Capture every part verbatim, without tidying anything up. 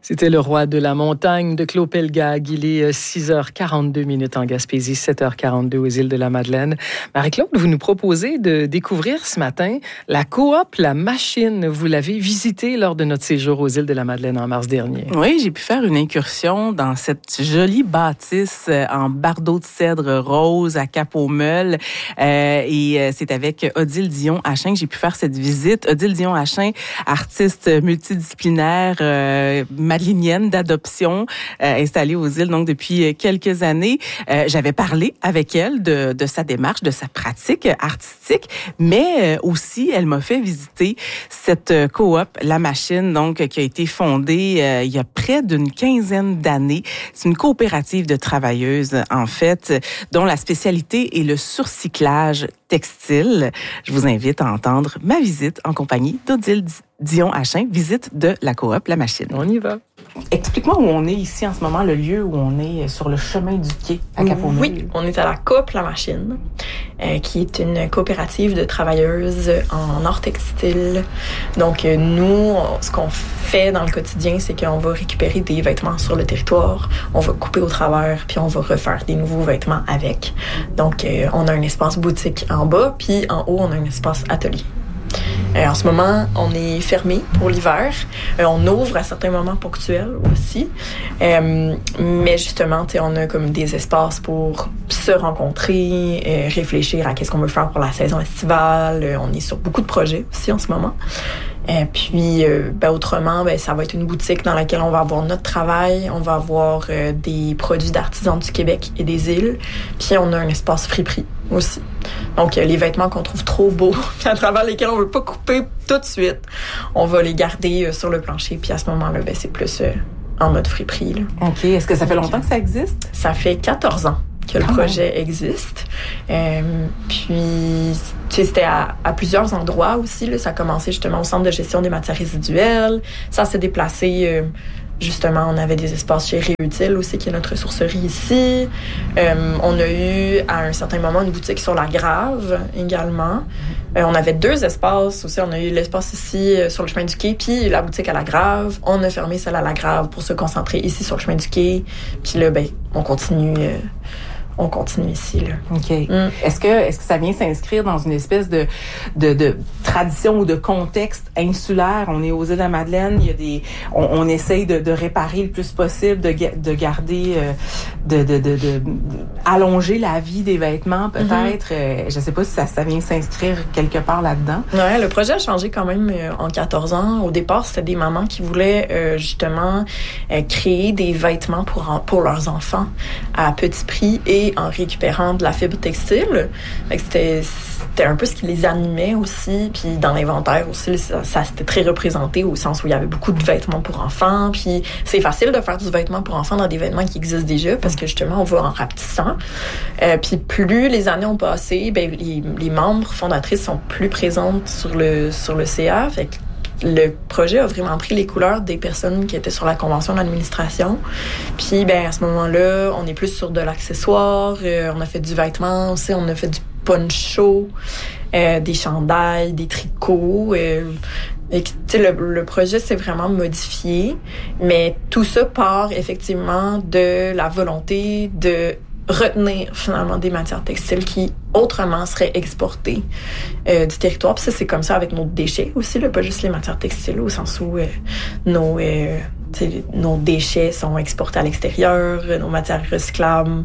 C'était le roi de la montagne de Claude Pelgag. Il est six heures quarante-deux minutes en Gaspésie, sept heures quarante-deux aux îles de la Madeleine. Marie-Claude, vous nous proposez de découvrir ce matin la coop La Machine. Vous l'avez visitée lors de notre séjour aux îles de la Madeleine en mars dernier. Oui, j'ai pu faire une incursion dans cette jolie bâtisse en bardeaux de cèdre rose à Cap-aux-Meules. Euh, et c'est avec Odile Dion-Hachin que j'ai pu faire cette visite. Odile Dion-Hachin, artiste multidisciplinaire, euh, madélinienne d'adoption, euh, installée aux îles donc depuis quelques années. Euh, j'avais parlé avec elle de, de sa démarche, de sa pratique artistique, mais aussi elle m'a fait visiter cette coop La Machine, donc qui a été fondée euh, il y a près d'une quinzaine d'années. C'est une coopérative de travailleuses en fait, dont la spécialité est le surcyclage textile. Je vous invite à entendre ma visite en compagnie d'Odile Dion-Hachin, visite de la coop La Machine. On y va. Explique-moi où on est ici en ce moment, le lieu où on est sur le chemin du quai à Cap-aux-Meules. Oui, on est à la coop La Machine, euh, qui est une coopérative de travailleuses en art textile. Donc euh, nous, on, ce qu'on fait dans le quotidien, c'est qu'on va récupérer des vêtements sur le territoire, on va couper au travers, puis on va refaire des nouveaux vêtements avec. Donc euh, on a un espace boutique en bas, puis en haut, on a un espace atelier. Euh, en ce moment, on est fermé pour l'hiver. Euh, on ouvre à certains moments ponctuels aussi. Euh, mais justement, on a comme des espaces pour se rencontrer, euh, réfléchir à qu'est-ce qu'on veut faire pour la saison estivale. Euh, on est sur beaucoup de projets aussi en ce moment. Et puis, euh, ben, autrement, ben, ça va être une boutique dans laquelle on va avoir notre travail, on va avoir euh, des produits d'artisans du Québec et des îles, puis on a un espace friperie aussi. Donc, euh, les vêtements qu'on trouve trop beaux, puis à travers lesquels on veut pas couper tout de suite, on va les garder euh, sur le plancher, puis à ce moment-là, ben, c'est plus euh, en mode friperie. Là. OK. Est-ce que ça fait longtemps que ça existe? Ça fait quatorze ans que le ah projet ouais. existe. Euh, puis, tu sais, c'était à, à plusieurs endroits aussi. Là. Ça a commencé justement au Centre de gestion des matières résiduelles. Ça s'est déplacé, euh, justement, on avait des espaces chez Réutile aussi, qui est notre ressourcerie ici. Euh, on a eu, à un certain moment, une boutique sur la Grave également. Euh, on avait deux espaces aussi. On a eu l'espace ici, euh, sur le chemin du quai, puis la boutique à la Grave. On a fermé celle à la Grave pour se concentrer ici, sur le chemin du quai. Puis là, ben, on continue... Euh, On continue ici, là. OK. Mm. Est-ce que, est-ce que ça vient s'inscrire dans une espèce de, de, de tradition ou de contexte insulaire? On est aux îles de la Madeleine, il y a des, on, on essaye de, de réparer le plus possible, de, de garder, euh, de, de, de, de, de allonger la vie des vêtements, peut-être. Mm-hmm. Euh, je sais pas si ça, ça vient s'inscrire quelque part là-dedans. Ouais, le projet a changé quand même euh, en quatorze ans. Au départ, c'était des mamans qui voulaient, euh, justement, euh, créer des vêtements pour, pour leurs enfants à petit prix et en récupérant de la fibre textile. Fait que c'était, c'était un peu ce qui les animait aussi. Puis dans l'inventaire aussi, ça, ça c'était très représenté au sens où il y avait beaucoup de vêtements pour enfants. Puis c'est facile de faire du vêtement pour enfants dans des vêtements qui existent déjà parce que justement, on va en rapetissant. Euh, puis plus les années ont passé, ben les, les membres fondatrices sont plus présentes sur le, sur le C A. Fait que le projet a vraiment pris les couleurs des personnes qui étaient sur la convention d'administration. Puis, ben à ce moment-là, on est plus sur de l'accessoire. Euh, on a fait du vêtement aussi. On a fait du poncho, euh, des chandails, des tricots. Euh, et tu sais, le, le projet s'est vraiment modifié. Mais tout ça part effectivement de la volonté de retenir finalement des matières textiles qui autrement seraient exportées euh, du territoire. Puis ça, c'est comme ça avec nos déchets aussi, là, pas juste les matières textiles, au sens où euh, nos, euh, nos déchets sont exportés à l'extérieur, nos matières recyclables.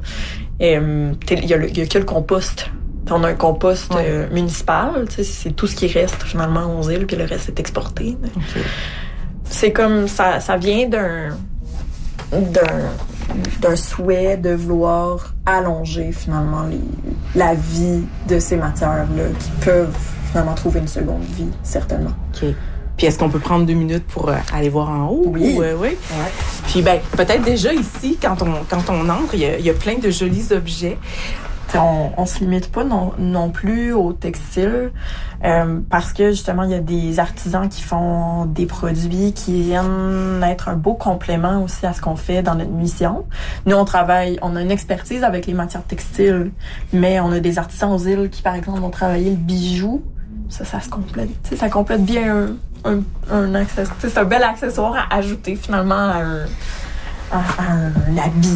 Euh, il y a, y a que le compost. On a un compost ouais. euh, municipal, c'est tout ce qui reste finalement aux îles, puis le reste est exporté. Okay. C'est comme ça, ça vient d'un d'un d'un souhait de vouloir allonger finalement les, la vie de ces matières-là qui peuvent finalement trouver une seconde vie, certainement. OK. Puis est-ce qu'on peut prendre deux minutes pour euh, aller voir en haut? Oui. Ou, euh, oui. Ouais. Puis ben peut-être déjà ici, quand on, quand on entre, il y a, il y a plein de jolis objets. On, on se limite pas non, non plus au textile euh, parce que justement il y a des artisans qui font des produits qui viennent être un beau complément aussi à ce qu'on fait dans notre mission. Nous on travaille, on a une expertise avec les matières textiles, mais on a des artisans aux îles qui par exemple vont travailler le bijou. Ça, ça se complète. Ça complète bien un, un, access, c'est un bel accessoire à ajouter finalement à un, à, à un habit.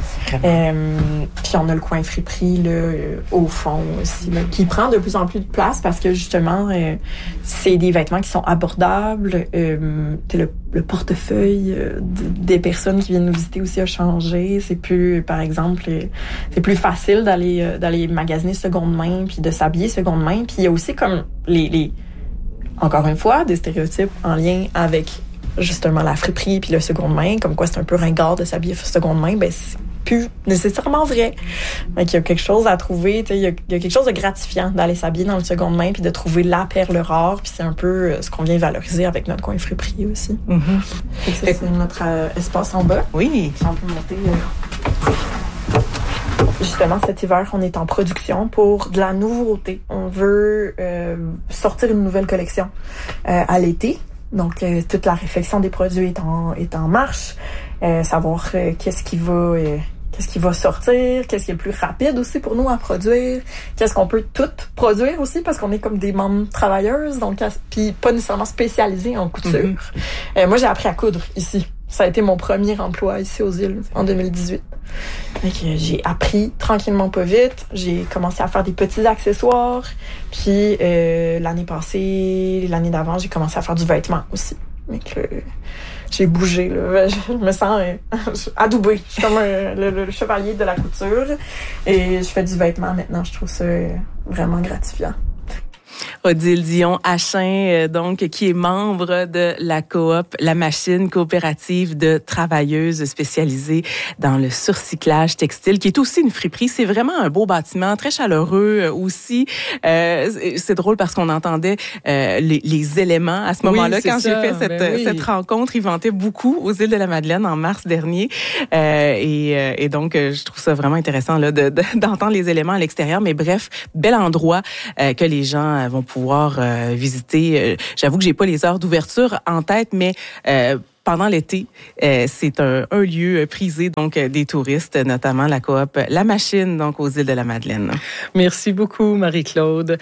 Euh, puis on a le coin friperie là, euh, au fond aussi, là, qui prend de plus en plus de place parce que justement, euh, c'est des vêtements qui sont abordables. Euh, le, le portefeuille euh, des personnes qui viennent nous visiter aussi a changé. C'est plus, par exemple, euh, c'est plus facile d'aller euh, d'aller magasiner seconde main puis de s'habiller seconde main. Puis il y a aussi comme les, les encore une fois des stéréotypes en lien avec justement la friperie puis le seconde main, comme quoi c'est un peu ringard de s'habiller seconde main. Ben c'est plus nécessairement vrai. Donc, il y a quelque chose à trouver, tu sais, il y a, il y a quelque chose de gratifiant d'aller s'habiller dans le seconde main puis de trouver la perle rare, puis c'est un peu ce qu'on vient valoriser avec notre coin friperie aussi. Mm-hmm. Et ça, c'est notre euh, espace en bas. Oui. On peut monter. Euh... Justement, cet hiver, on est en production pour de la nouveauté. On veut euh, sortir une nouvelle collection euh, à l'été. Donc, euh, toute la réflexion des produits est en, est en marche. Euh, savoir euh, qu'est-ce qui va euh, qu'est-ce qui va sortir, qu'est-ce qui est le plus rapide aussi pour nous à produire, qu'est-ce qu'on peut tout produire aussi, parce qu'on est comme des membres travailleuses, donc puis pas nécessairement spécialisées en couture. Mm-hmm. Euh, moi, j'ai appris à coudre ici. Ça a été mon premier emploi ici aux îles en deux mille dix-huit. Donc, j'ai appris tranquillement pas vite. J'ai commencé à faire des petits accessoires. Puis euh, l'année passée, l'année d'avant, j'ai commencé à faire du vêtement aussi. Donc, euh, j'ai bougé, là. Je me sens euh, adoubée. Je suis comme euh, le, le chevalier de la couture. Et je fais du vêtement maintenant. Je trouve ça euh, vraiment gratifiant. Odile Dion-Achin, donc, qui est membre de la coop La Machine, coopérative de travailleuses spécialisées dans le surcyclage textile, qui est aussi une friperie. C'est vraiment un beau bâtiment, très chaleureux aussi. Euh, c'est drôle parce qu'on entendait euh, les, les éléments à ce moment-là. Oui, quand ça, j'ai fait cette, ben oui. cette rencontre, ils vantaient beaucoup aux îles de la Madeleine en mars dernier. Euh, et, et donc, je trouve ça vraiment intéressant là, de, de, d'entendre les éléments à l'extérieur. Mais bref, bel endroit euh, que les gens vont pouvoir euh, visiter. Euh, j'avoue que j'ai pas les heures d'ouverture en tête, mais euh, pendant l'été, euh, c'est un, un lieu prisé donc des touristes, notamment la coop La Machine, donc aux îles de la Madeleine. Merci beaucoup, Marie-Claude.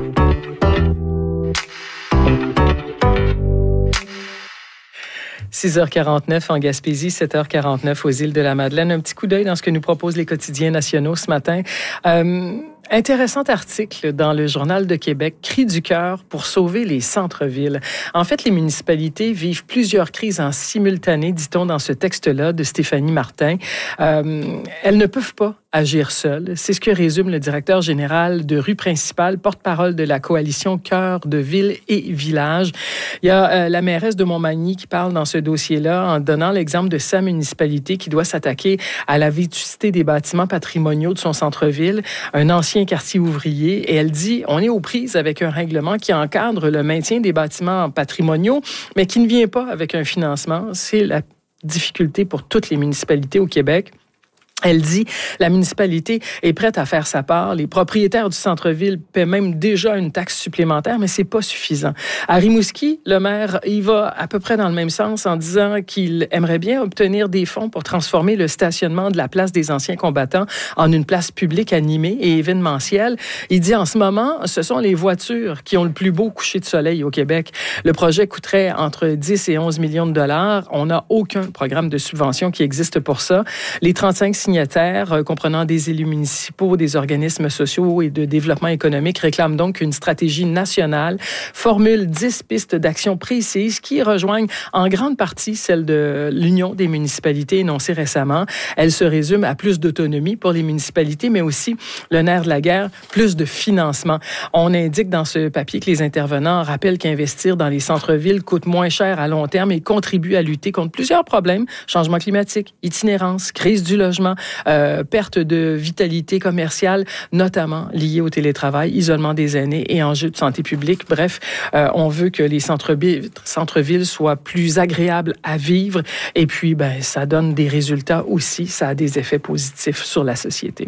six heures quarante-neuf en Gaspésie, sept heures quarante-neuf aux îles de la Madeleine. Un petit coup d'œil dans ce que nous proposent les quotidiens nationaux ce matin. Euh, Intéressant article dans le Journal de Québec, Cri du cœur pour sauver les centres-villes. En fait, les municipalités vivent plusieurs crises en simultané, dit-on dans ce texte-là de Stéphanie Martin. Euh, elles ne peuvent pas agir seules. C'est ce que résume le directeur général de Rue Principale, porte-parole de la coalition Cœur de Ville et Village. Il y a euh, la mairesse de Montmagny qui parle dans ce dossier-là en donnant l'exemple de sa municipalité qui doit s'attaquer à la vétusté des bâtiments patrimoniaux de son centre-ville, un ancien quartier ouvrier. Et elle dit, on est aux prises avec un règlement qui encadre le maintien des bâtiments patrimoniaux, mais qui ne vient pas avec un financement. C'est la difficulté pour toutes les municipalités au Québec. Elle dit, la municipalité est prête à faire sa part. Les propriétaires du centre-ville paient même déjà une taxe supplémentaire, mais c'est pas suffisant. À Rimouski, le maire y va à peu près dans le même sens en disant qu'il aimerait bien obtenir des fonds pour transformer le stationnement de la place des anciens combattants en une place publique animée et événementielle. Il dit, en ce moment, ce sont les voitures qui ont le plus beau coucher de soleil au Québec. Le projet coûterait entre dix et onze millions de dollars. On n'a aucun programme de subvention qui existe pour ça. Les trente-cinq signataires, comprenant des élus municipaux, des organismes sociaux et de développement économique, réclament donc une stratégie nationale, formule dix pistes d'action précises qui rejoignent en grande partie celle de l'Union des municipalités énoncée récemment. Elle se résume à plus d'autonomie pour les municipalités, mais aussi, le nerf de la guerre, plus de financement. On indique dans ce papier que les intervenants rappellent qu'investir dans les centres-villes coûte moins cher à long terme et contribue à lutter contre plusieurs problèmes, changement climatique, itinérance, crise du logement, Euh, perte de vitalité commerciale, notamment liée au télétravail, isolement des aînés et enjeux de santé publique. Bref, euh, on veut que les centres-villes, centres-villes soient plus agréables à vivre et puis ben, ça donne des résultats aussi, ça a des effets positifs sur la société.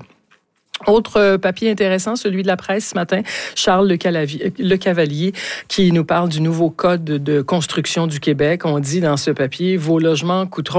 Autre papier intéressant, celui de la presse ce matin, Charles Le, Calavi- Le Cavalier, qui nous parle du nouveau code de construction du Québec. On dit dans ce papier, vos logements coûteront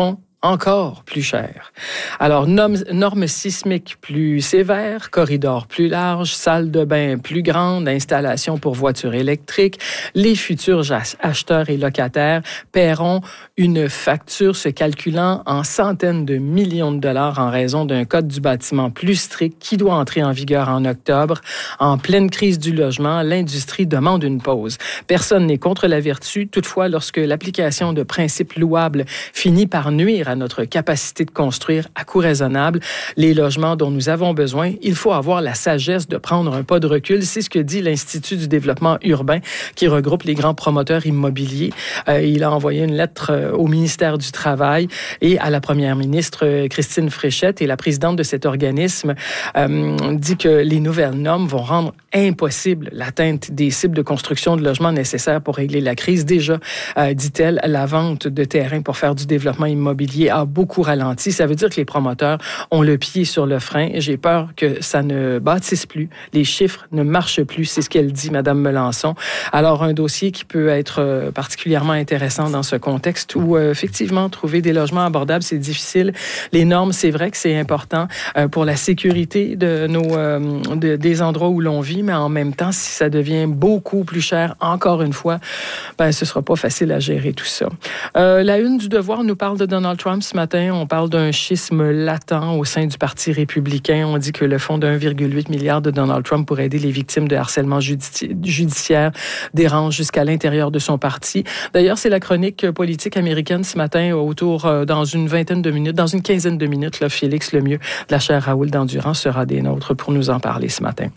encore plus cher. Alors, normes, normes sismiques plus sévères, corridors plus larges, salles de bain plus grandes, installations pour voitures électriques. Les futurs acheteurs et locataires paieront une facture se calculant en centaines de millions de dollars en raison d'un code du bâtiment plus strict qui doit entrer en vigueur en octobre. En pleine crise du logement, l'industrie demande une pause. Personne n'est contre la vertu. Toutefois, lorsque l'application de principes louables finit par nuire à notre capacité de construire à coût raisonnable les logements dont nous avons besoin, il faut avoir la sagesse de prendre un pas de recul. C'est ce que dit l'Institut du développement urbain qui regroupe les grands promoteurs immobiliers. Euh, il a envoyé une lettre euh, au ministère du Travail et à la première ministre euh, Christine Fréchette, et la présidente de cet organisme euh, dit que les nouvelles normes vont rendre impossible l'atteinte des cibles de construction de logements nécessaires pour régler la crise. Déjà, euh, dit-elle, la vente de terrains pour faire du développement immobilier a beaucoup ralenti. Ça veut dire que les promoteurs ont le pied sur le frein. J'ai peur que ça ne bâtisse plus. Les chiffres ne marchent plus. C'est ce qu'elle dit, Mme Melançon. Alors, un dossier qui peut être particulièrement intéressant dans ce contexte où, euh, effectivement, trouver des logements abordables, c'est difficile. Les normes, c'est vrai que c'est important euh, pour la sécurité de nos, euh, de, des endroits où l'on vit, mais en même temps, si ça devient beaucoup plus cher, encore une fois, ben, ce sera pas facile à gérer tout ça. Euh, la une du Devoir nous parle de Donald Trump ce matin. On parle d'un schisme latent au sein du Parti républicain. On dit que le fonds de un virgule huit milliard de Donald Trump pour aider les victimes de harcèlement judici- judiciaire dérange jusqu'à l'intérieur de son parti. D'ailleurs, c'est la chronique politique américaine ce matin, autour, euh, dans une vingtaine de minutes, dans une quinzaine de minutes, là, Félix Lemieux de la chaire Raoul d'Endurance sera des nôtres pour nous en parler ce matin.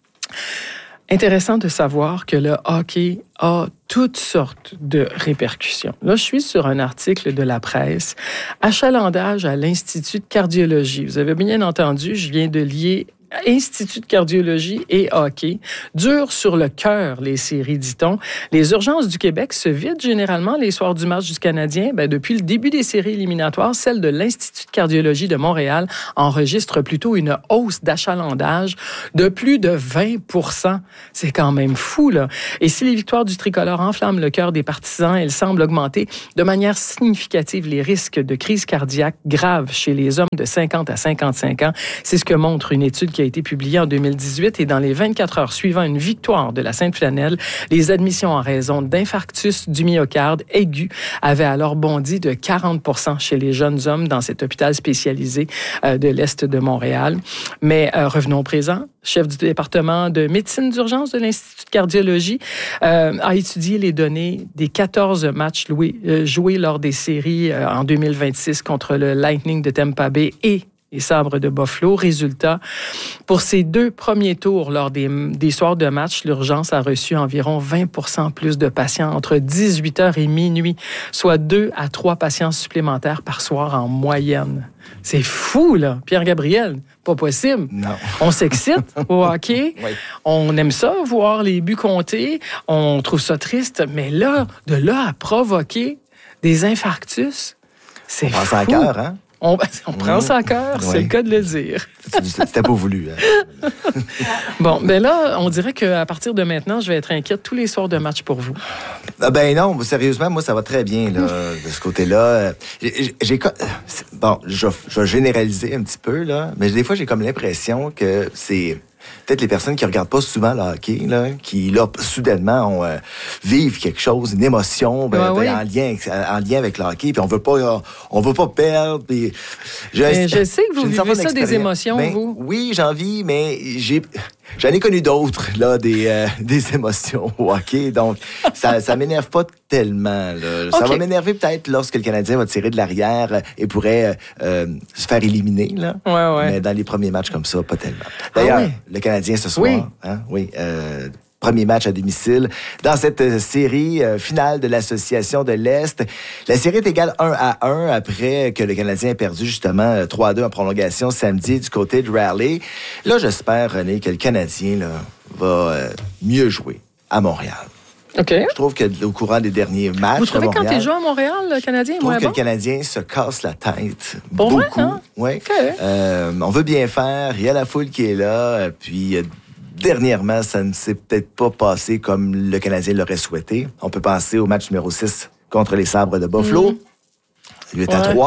Intéressant de savoir que le hockey a toutes sortes de répercussions. Là, je suis sur un article de la presse, achalandage à l'Institut de cardiologie. Vous avez bien entendu, je viens de lier Institut de cardiologie et hockey. Dur sur le cœur, les séries, dit-on. Les urgences du Québec se vident généralement les soirs du match du Canadien. Ben, depuis le début des séries éliminatoires, celle de l'Institut de cardiologie de Montréal enregistre plutôt une hausse d'achalandage de plus de vingt pour cent. C'est quand même fou, là. Et si les victoires du tricolore enflamment le cœur des partisans, elles semblent augmenter de manière significative les risques de crise cardiaque grave chez les hommes de cinquante à cinquante-cinq ans. C'est ce que montre une étude qui a été publiée en deux mille dix-huit, et dans les vingt-quatre heures suivant une victoire de la Sainte-Flanelle, les admissions en raison d'infarctus du myocarde aigu avaient alors bondi de quarante pour cent chez les jeunes hommes dans cet hôpital spécialisé euh, de l'Est de Montréal. Mais euh, revenons au présent. Chef du département de médecine d'urgence de l'Institut de cardiologie, euh, a étudié les données des quatorze matchs loués, euh, joués lors des séries euh, en deux mille vingt-six contre le Lightning de Tampa Bay et les Sabres de Buffalo. Résultat, pour ces deux premiers tours, lors des, des soirs de match, l'urgence a reçu environ vingt pour cent plus de patients entre dix-huit heures et minuit, soit deux à trois patients supplémentaires par soir en moyenne. C'est fou, là. Pierre-Gabriel, pas possible. Non. On s'excite au hockey. Oui. On aime ça, voir les buts comptés. On trouve ça triste. Mais là, de là à provoquer des infarctus, c'est On fou. pense à cœur, hein? On, on prend mmh. ça à cœur, oui. c'est le cas de le dire. C'était pas voulu. Hein? Bon, ben là, on dirait qu'à partir de maintenant, je vais être inquiète tous les soirs de match pour vous. Ah ben non, sérieusement, moi, ça va très bien là, de ce côté-là. J'ai, j'ai, bon, je, je vais généraliser un petit peu, là, mais des fois, j'ai comme l'impression que c'est peut-être les personnes qui regardent pas souvent le hockey, là, qui, là, soudainement, ont, euh, vivent quelque chose, une émotion, ben, ouais, ben, oui. en lien, en lien avec le hockey, puis on veut pas, on veut pas perdre. Puis je, mais je sais que vous vivez ça des émotions, ben, vous. Oui, j'en vis, mais j'ai, j'en ai connu d'autres, là, des, euh, des émotions au hockey, donc ça, ça m'énerve pas tellement, là. Ça okay. va m'énerver peut-être lorsque le Canadien va tirer de l'arrière et pourrait euh, se faire éliminer, là. Ouais, ouais. Mais dans les premiers matchs comme ça, pas tellement. D'ailleurs, ah, oui. le Canadien ce soir, oui, hein, oui, euh, premier match à domicile dans cette euh, série euh, finale de l'Association de l'Est. La série est égale un à un après que le Canadien ait perdu justement trois à deux en prolongation samedi du côté de Raleigh. Là, j'espère, René, que le Canadien là, va euh, mieux jouer à Montréal. OK. Je trouve qu'au courant des derniers matchs Vous trouvez à Montréal, quand il joue à Montréal, le Canadien est je trouve moins que bon? le Canadien se casse la tête Pour beaucoup. vrai, hein? Oui. Okay. Euh, on veut bien faire, il y a la foule qui est là, puis euh, dernièrement, ça ne s'est peut-être pas passé comme le Canadien l'aurait souhaité. On peut penser au match numéro six contre les Sabres de Buffalo, mmh. huit ouais. à trois.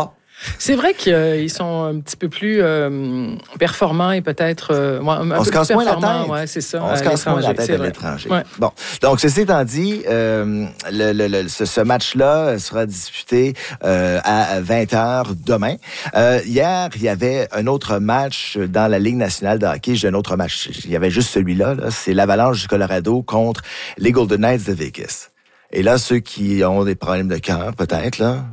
C'est vrai qu'ils euh, sont un petit peu plus euh, performants et peut-être euh, un On peu se casse plus moins la performants. tête. Ouais, c'est ça. On se casse moins la tête à l'étranger. Ouais. Bon, donc ceci étant dit, euh, le, le, le, ce, ce match-là sera disputé euh, à vingt heures demain. Euh, hier, il y avait un autre match dans la Ligue nationale de hockey. J'ai un autre match. Il y avait juste celui-là. Là. C'est l'Avalanche du Colorado contre les Golden Knights de Vegas. Et là, ceux qui ont des problèmes de cœur, peut-être, là,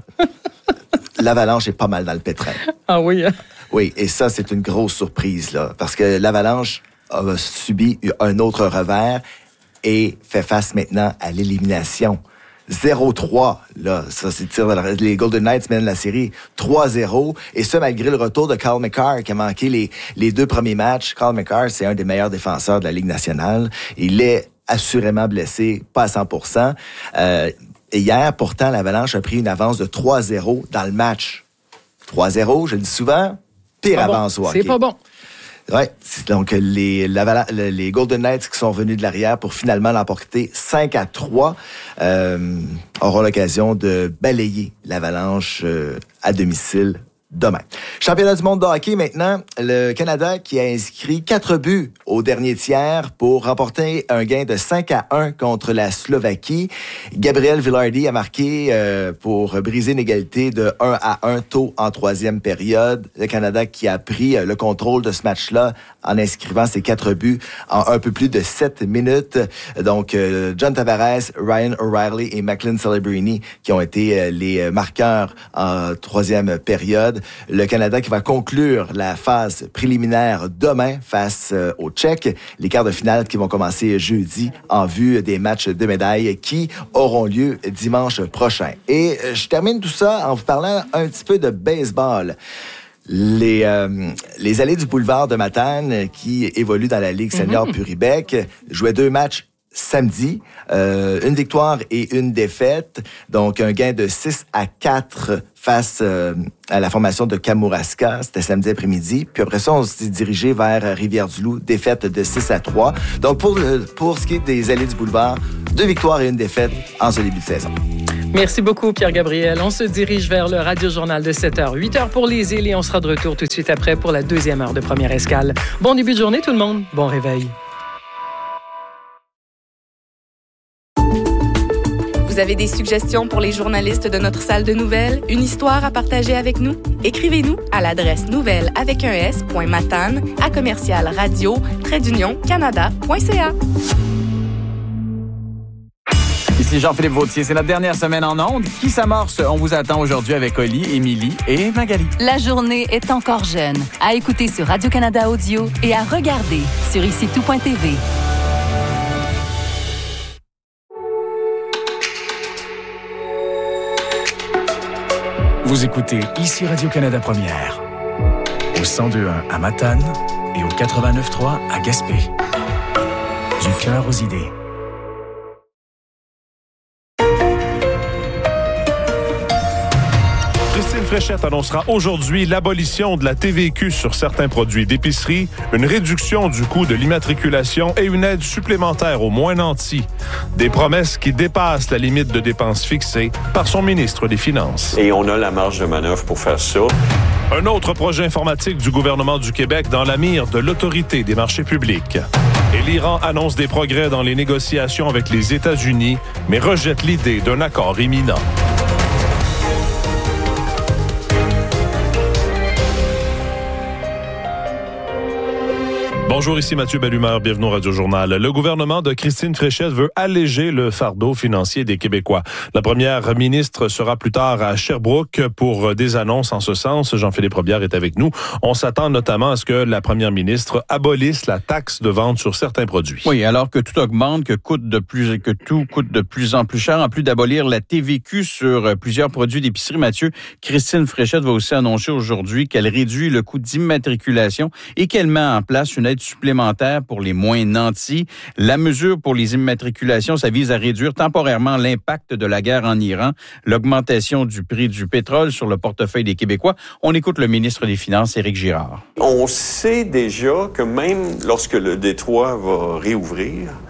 l'Avalanche est pas mal dans le pétrin. Ah oui? Hein? Oui, et ça, c'est une grosse surprise, là, parce que l'Avalanche a subi un autre revers et fait face maintenant à l'élimination. zéro trois, là, ça, c'est tir de la... Les Golden Knights mènent la série trois zéro, et ça, malgré le retour de Cale Makar, qui a manqué les, les deux premiers matchs. Cale Makar, c'est un des meilleurs défenseurs de la Ligue nationale. Il est assurément blessé, pas à cent pour cent. Euh, et hier, pourtant, l'Avalanche a pris une avance de trois zéro dans le match. trois zéro, je le dis souvent, pire avance au hockey. C'est pas bon. Oui, donc les, les Golden Knights qui sont venus de l'arrière pour finalement l'emporter cinq à trois euh, auront l'occasion de balayer l'Avalanche euh, à domicile demain. Championnat du monde de hockey maintenant, le Canada qui a inscrit quatre buts au dernier tiers pour remporter un gain de cinq à un contre la Slovaquie. Gabriel Vilardi a marqué euh, pour briser une égalité de un à un tôt en troisième période. Le Canada qui a pris euh, le contrôle de ce match-là en inscrivant ses quatre buts en un peu plus de sept minutes. Donc, euh, John Tavares, Ryan O'Reilly et Macklin Celebrini qui ont été euh, les marqueurs en troisième période. Le Canada qui va conclure la phase préliminaire demain face euh, aux Tchèques. Les quarts de finale qui vont commencer jeudi en vue des matchs de médailles qui auront lieu dimanche prochain. Et euh, je termine tout ça en vous parlant un petit peu de baseball. Les, euh, les Allées du boulevard de Matane, qui évoluent dans la Ligue senior mm-hmm. Puribec, jouaient deux matchs samedi, euh, une victoire et une défaite, donc un gain de six à quatre face euh, à la formation de Kamouraska. C'était samedi après-midi. Puis après ça, on s'est dirigé vers Rivière-du-Loup, défaite de six à trois. Donc pour, pour ce qui est des Allées du boulevard, deux victoires et une défaite en ce début de saison. Merci beaucoup, Pierre-Gabriel. On se dirige vers le Radio-Journal de sept heures. huit heures pour les îles et on sera de retour tout de suite après pour la deuxième heure de Première Escale. Bon début de journée, tout le monde. Bon réveil. Vous avez des suggestions pour les journalistes de notre salle de nouvelles? Une histoire à partager avec nous? Écrivez-nous à l'adresse nouvelle avec un S, point matane, à commercial radio, trait d'union, canada, point c a. Ici Jean-Philippe Vautier, c'est notre dernière semaine en ondes. Qui s'amorce? On vous attend aujourd'hui avec Oli, Émilie et Magali. La journée est encore jeune. À écouter sur Radio-Canada Audio et à regarder sur ici tout point t v. Vous écoutez ici Radio-Canada Première, au cent deux point un à Matane et au quatre-vingt-neuf point trois à Gaspé. Du cœur aux idées. Christine Fréchette annoncera aujourd'hui l'abolition de la T V Q sur certains produits d'épicerie, une réduction du coût de l'immatriculation et une aide supplémentaire aux moins nantis. Des promesses qui dépassent la limite de dépenses fixée par son ministre des Finances. Et on a la marge de manœuvre pour faire ça. Un autre projet informatique du gouvernement du Québec dans la mire de l'autorité des marchés publics. Et l'Iran annonce des progrès dans les négociations avec les États-Unis, mais rejette l'idée d'un accord imminent. Bonjour, ici Mathieu Bellumeur, bienvenue au Radio-Journal. Le gouvernement de Christine Fréchette veut alléger le fardeau financier des Québécois. La première ministre sera plus tard à Sherbrooke pour des annonces en ce sens. Jean-Philippe Robillard est avec nous. On s'attend notamment à ce que la première ministre abolisse la taxe de vente sur certains produits. Oui, alors que tout augmente, que, coûte de plus, que tout coûte de plus en plus cher, en plus d'abolir la T V Q sur plusieurs produits d'épicerie, Mathieu, Christine Fréchette va aussi annoncer aujourd'hui qu'elle réduit le coût d'immatriculation et qu'elle met en place une aide supplémentaire pour les moins nantis. La mesure pour les immatriculations, ça vise à réduire temporairement l'impact de la guerre en Iran, l'augmentation du prix du pétrole sur le portefeuille des Québécois. On écoute le ministre des Finances, Éric Girard. On sait déjà que même lorsque le détroit va réouvrir,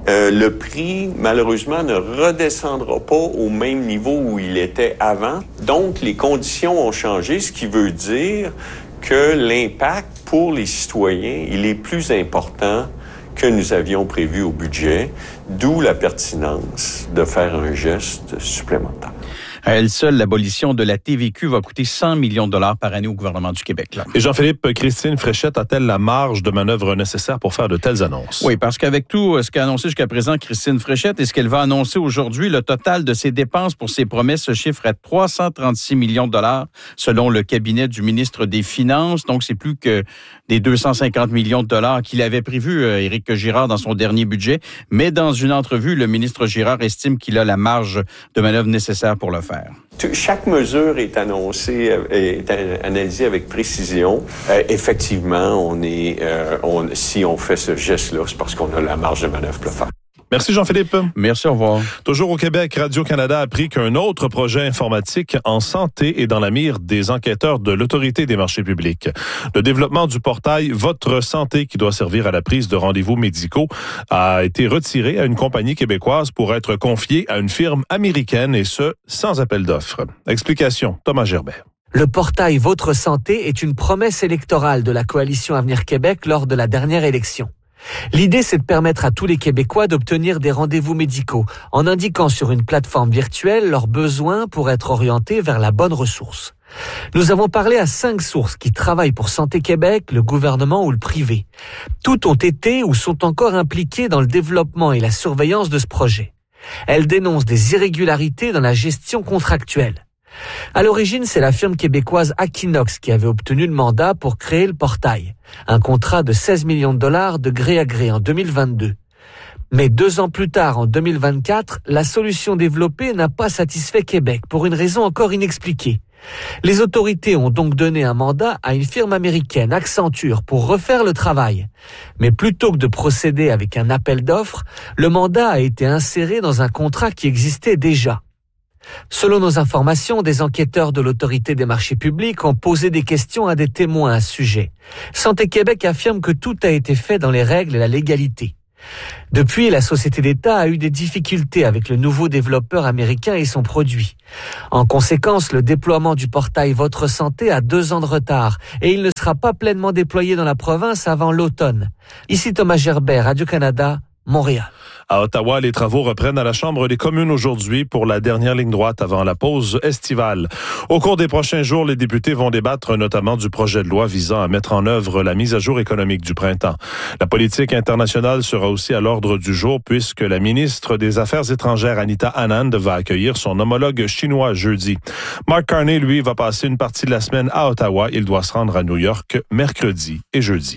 euh, le prix, malheureusement, ne redescendra pas au même niveau où il était avant. Donc, les conditions ont changé, ce qui veut dire que l'impact pour les citoyens, il est plus important que nous avions prévu au budget, d'où la pertinence de faire un geste supplémentaire. À elle seule, l'abolition de la T V Q va coûter cent millions de dollars par année au gouvernement du Québec. Là. Et Jean-Philippe, Christine Fréchette a-t-elle la marge de manœuvre nécessaire pour faire de telles annonces? Oui, parce qu'avec tout ce qu'a annoncé jusqu'à présent Christine Fréchette et ce qu'elle va annoncer aujourd'hui, le total de ses dépenses pour ses promesses se chiffre à trois cent trente-six millions de dollars selon le cabinet du ministre des Finances. Donc, c'est plus que des deux cent cinquante millions de dollars qu'il avait prévu, euh, Éric Girard, dans son dernier budget. Mais dans une entrevue, le ministre Girard estime qu'il a la marge de manœuvre nécessaire pour le faire. Chaque mesure est annoncée, est analysée avec précision. Euh, effectivement, on est, euh, on, si on fait ce geste-là, c'est parce qu'on a la marge de manœuvre pour le faire. Merci Jean-Philippe. Merci, au revoir. Toujours au Québec, Radio-Canada a appris qu'un autre projet informatique en santé est dans la mire des enquêteurs de l'Autorité des marchés publics. Le développement du portail Votre Santé, qui doit servir à la prise de rendez-vous médicaux, a été retiré à une compagnie québécoise pour être confié à une firme américaine, et ce, sans appel d'offres. Explication, Thomas Gerbet. Le portail Votre Santé est une promesse électorale de la Coalition Avenir Québec lors de la dernière élection. L'idée, c'est de permettre à tous les Québécois d'obtenir des rendez-vous médicaux en indiquant sur une plateforme virtuelle leurs besoins pour être orientés vers la bonne ressource. Nous avons parlé à cinq sources qui travaillent pour Santé Québec, le gouvernement ou le privé. Toutes ont été ou sont encore impliquées dans le développement et la surveillance de ce projet. Elles dénoncent des irrégularités dans la gestion contractuelle. À l'origine, c'est la firme québécoise Aquinox qui avait obtenu le mandat pour créer le portail. Un contrat de seize millions de dollars de gré à gré en deux mille vingt-deux. Mais deux ans plus tard, en deux mille vingt-quatre, la solution développée n'a pas satisfait Québec pour une raison encore inexpliquée. Les autorités ont donc donné un mandat à une firme américaine, Accenture, pour refaire le travail. Mais plutôt que de procéder avec un appel d'offres, le mandat a été inséré dans un contrat qui existait déjà. Selon nos informations, des enquêteurs de l'Autorité des marchés publics ont posé des questions à des témoins à ce sujet. Santé Québec affirme que tout a été fait dans les règles et la légalité. Depuis, la société d'État a eu des difficultés avec le nouveau développeur américain et son produit. En conséquence, le déploiement du portail Votre Santé a deux ans de retard et il ne sera pas pleinement déployé dans la province avant l'automne. Ici Thomas Gerbet, Radio-Canada, Montréal. À Ottawa, les travaux reprennent à la Chambre des communes aujourd'hui pour la dernière ligne droite avant la pause estivale. Au cours des prochains jours, les députés vont débattre notamment du projet de loi visant à mettre en œuvre la mise à jour économique du printemps. La politique internationale sera aussi à l'ordre du jour puisque la ministre des Affaires étrangères, Anita Anand, va accueillir son homologue chinois jeudi. Mark Carney, lui, va passer une partie de la semaine à Ottawa. Il doit se rendre à New York mercredi et jeudi.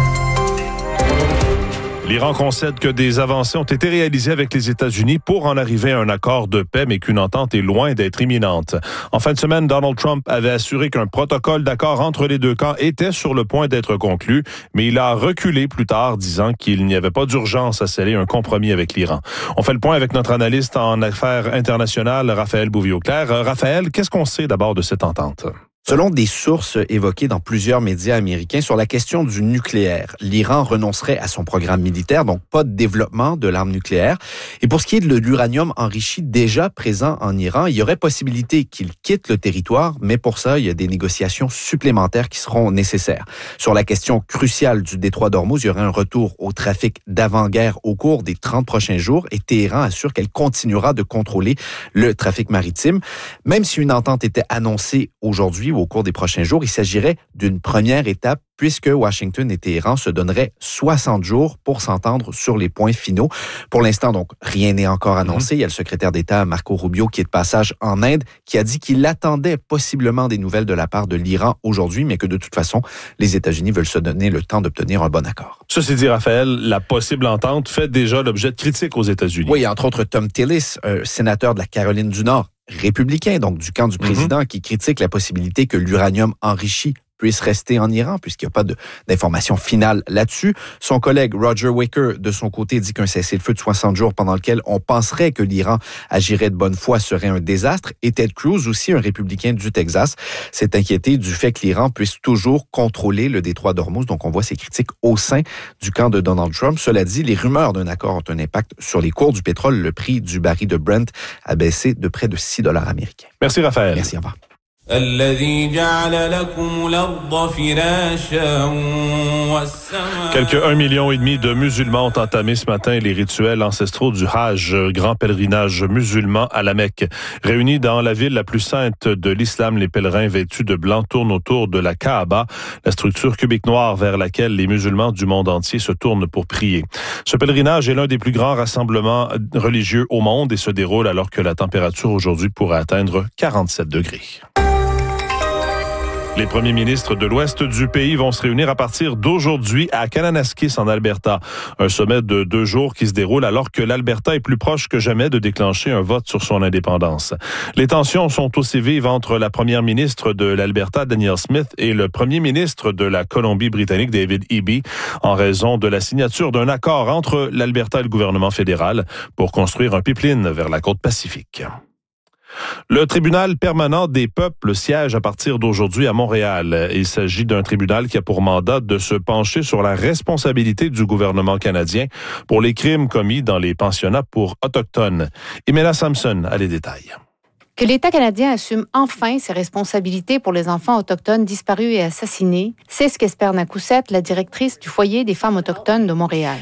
L'Iran concède que des avancées ont été réalisées avec les États-Unis pour en arriver à un accord de paix, mais qu'une entente est loin d'être imminente. En fin de semaine, Donald Trump avait assuré qu'un protocole d'accord entre les deux camps était sur le point d'être conclu, mais il a reculé plus tard, disant qu'il n'y avait pas d'urgence à sceller un compromis avec l'Iran. On fait le point avec notre analyste en affaires internationales, Raphaël Bouvier-Auclair. Raphaël, qu'est-ce qu'on sait d'abord de cette entente? Selon des sources évoquées dans plusieurs médias américains sur la question du nucléaire, l'Iran renoncerait à son programme militaire, donc pas de développement de l'arme nucléaire. Et pour ce qui est de l'uranium enrichi déjà présent en Iran, il y aurait possibilité qu'il quitte le territoire, mais pour ça, il y a des négociations supplémentaires qui seront nécessaires. Sur la question cruciale du détroit d'Ormuz, il y aurait un retour au trafic d'avant-guerre au cours des trente prochains jours et Téhéran assure qu'elle continuera de contrôler le trafic maritime. Même si une entente était annoncée aujourd'hui, au cours des prochains jours, il s'agirait d'une première étape puisque Washington et Téhéran se donneraient soixante jours pour s'entendre sur les points finaux. Pour l'instant, donc, rien n'est encore annoncé. Il y a le secrétaire d'État Marco Rubio qui est de passage en Inde, qui a dit qu'il attendait possiblement des nouvelles de la part de l'Iran aujourd'hui, mais que de toute façon, les États-Unis veulent se donner le temps d'obtenir un bon accord. Ceci dit, Raphaël, la possible entente fait déjà l'objet de critiques aux États-Unis. Oui, entre autres Tom Tillis, un sénateur de la Caroline du Nord, républicain, donc du camp du président, mm-hmm. qui critique la possibilité que l'uranium enrichi puisse rester en Iran, puisqu'il n'y a pas de, d'informations finales là-dessus. Son collègue Roger Wicker, de son côté, dit qu'un cessez-le-feu de soixante jours pendant lequel on penserait que l'Iran agirait de bonne foi serait un désastre. Et Ted Cruz, aussi un républicain du Texas, s'est inquiété du fait que l'Iran puisse toujours contrôler le détroit d'Ormuz. Donc, on voit ces critiques au sein du camp de Donald Trump. Cela dit, les rumeurs d'un accord ont un impact sur les cours du pétrole. Le prix du baril de Brent a baissé de près de six dollars américains. Merci, Raphaël. Merci, au revoir. Quelques un million et demi de musulmans ont entamé ce matin les rituels ancestraux du Hajj, grand pèlerinage musulman à la Mecque. Réunis dans la ville la plus sainte de l'islam, les pèlerins vêtus de blanc tournent autour de la Kaaba, la structure cubique noire vers laquelle les musulmans du monde entier se tournent pour prier. Ce pèlerinage est l'un des plus grands rassemblements religieux au monde et se déroule alors que la température aujourd'hui pourrait atteindre quarante-sept degrés. Les premiers ministres de l'ouest du pays vont se réunir à partir d'aujourd'hui à Kananaskis en Alberta. Un sommet de deux jours qui se déroule alors que l'Alberta est plus proche que jamais de déclencher un vote sur son indépendance. Les tensions sont aussi vives entre la première ministre de l'Alberta, Danielle Smith, et le premier ministre de la Colombie-Britannique, David Eby, en raison de la signature d'un accord entre l'Alberta et le gouvernement fédéral pour construire un pipeline vers la côte Pacifique. Le tribunal permanent des peuples siège à partir d'aujourd'hui à Montréal. Il s'agit d'un tribunal qui a pour mandat de se pencher sur la responsabilité du gouvernement canadien pour les crimes commis dans les pensionnats pour Autochtones. Imelda Sampson a les détails. Que l'État canadien assume enfin ses responsabilités pour les enfants autochtones disparus et assassinés, c'est ce qu'espère Nakouset, la directrice du foyer des femmes autochtones de Montréal.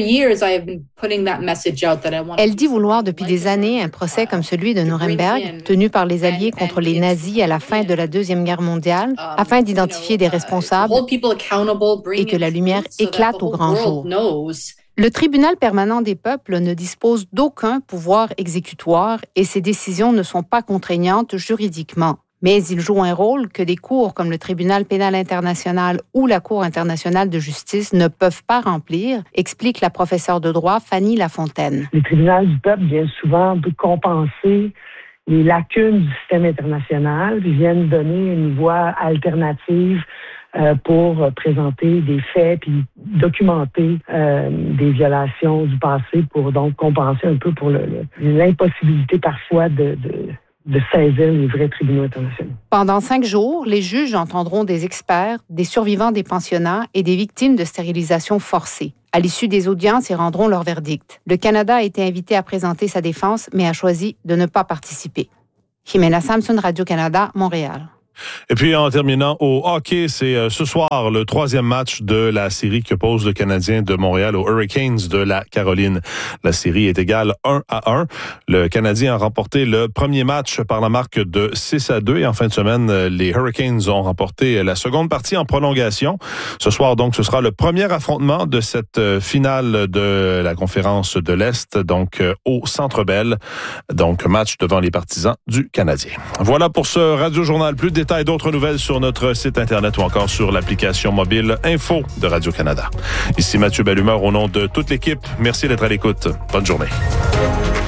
Elle dit vouloir depuis des années un procès comme celui de Nuremberg, tenu par les Alliés contre les nazis à la fin de la Deuxième Guerre mondiale, afin d'identifier des responsables et que la lumière éclate au grand jour. Le tribunal permanent des peuples ne dispose d'aucun pouvoir exécutoire et ses décisions ne sont pas contraignantes juridiquement. Mais il joue un rôle que des cours comme le tribunal pénal international ou la Cour internationale de justice ne peuvent pas remplir, explique la professeure de droit Fanny Lafontaine. Le tribunal du peuple vient souvent de compenser les lacunes du système international, ils viennent donner une voie alternative Euh, pour présenter des faits puis documenter euh, des violations du passé pour donc compenser un peu pour le, le, l'impossibilité parfois de, de, de saisir les vrais tribunaux internationaux. Pendant cinq jours, les juges entendront des experts, des survivants des pensionnats et des victimes de stérilisation forcée. À l'issue des audiences, ils rendront leur verdict. Le Canada a été invité à présenter sa défense, mais a choisi de ne pas participer. Jimena Sampson, Radio-Canada, Montréal. Et puis, en terminant au hockey, c'est euh, ce soir le troisième match de la série que pose le Canadien de Montréal aux Hurricanes de la Caroline. La série est égale un à un. Le Canadien a remporté le premier match par la marque de six à deux et en fin de semaine, les Hurricanes ont remporté la seconde partie en prolongation. Ce soir, donc, ce sera le premier affrontement de cette finale de la conférence de l'Est, donc euh, au Centre Bell. Donc, match devant les partisans du Canadien. Voilà pour ce Radio-Journal. Plus de détails et d'autres nouvelles sur notre site Internet ou encore sur l'application mobile Info de Radio-Canada. Ici Mathieu Bellumeur au nom de toute l'équipe. Merci d'être à l'écoute. Bonne journée.